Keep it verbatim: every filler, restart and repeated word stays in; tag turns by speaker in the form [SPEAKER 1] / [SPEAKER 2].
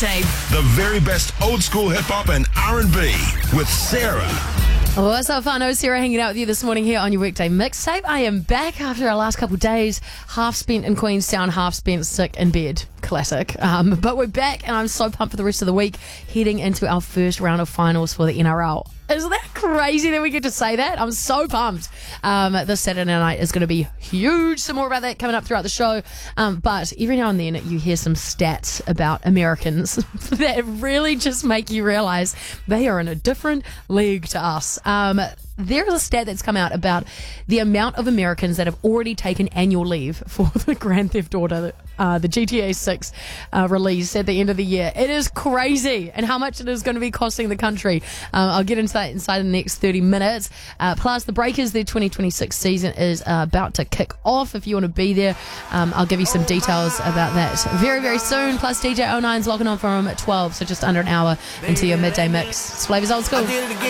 [SPEAKER 1] Mixtape.
[SPEAKER 2] The very best old school hip hop and R and B with Sarah.
[SPEAKER 3] What's up, whānau? Sarah hanging out with you this morning here on your weekday mixtape. I am back after our last couple of days, half spent in Queenstown, half spent sick in bed. Classic. Um, but we're back and I'm so pumped for the rest of the week, heading into our first round of finals for the N R L. Isn't that crazy that we get to say that? I'm so pumped. Um, this Saturday night is going to be huge. Some more about that coming up throughout the show. Um, but every now and then you hear some stats about Americans that really just make you realise they are in a different league to us. Um, there is a stat that's come out about the amount of Americans that have already taken annual leave for the Grand Theft Auto, uh, the G T A six uh, release at the end of the year. It is crazy, and how much it is going to be costing the country. Um, I'll get into that inside in the next thirty minutes. Uh, plus, the Breakers, their twenty twenty-six season is uh, about to kick off. If you want to be there, um, I'll give you some details about that very, very soon. Plus, D J oh nine's logging on from twelve, so just under an hour into your midday mix. It's Flavors Old School.